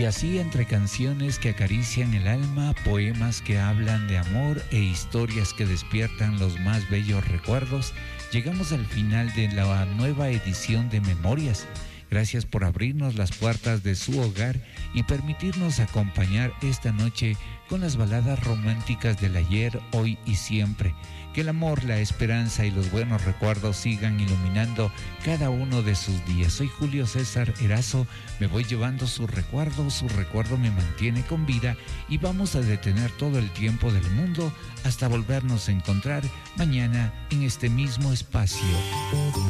Y así, entre canciones que acarician el alma, poemas que hablan de amor e historias que despiertan los más bellos recuerdos, llegamos al final de la nueva edición de Memorias. Gracias por abrirnos las puertas de su hogar y permitirnos acompañar esta noche con las baladas románticas del ayer, hoy y siempre. Que el amor, la esperanza y los buenos recuerdos sigan iluminando cada uno de sus días. Soy Julio César Erazo, me voy llevando su recuerdo me mantiene con vida y vamos a detener todo el tiempo del mundo hasta volvernos a encontrar mañana en este mismo espacio.